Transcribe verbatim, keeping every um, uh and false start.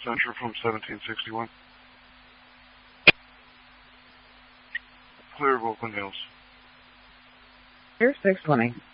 Central from seventeen sixty-one. Clear of Oakland Hills. Here, six twenty.